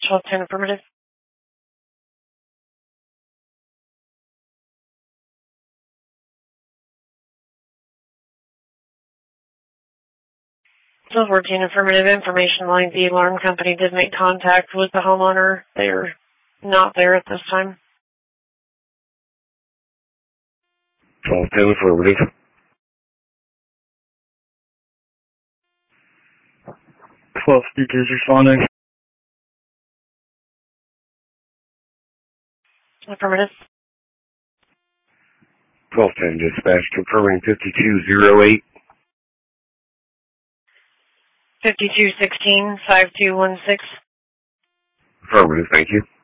1210 affirmative. Twelve 14 affirmative. Information line. The alarm company did make contact with the homeowner. They are not there at this time. 1210 affirmative. 12 speakers responding. Affirmative. 1210 dispatch confirming 5208. 5216 5216. Affirmative, thank you.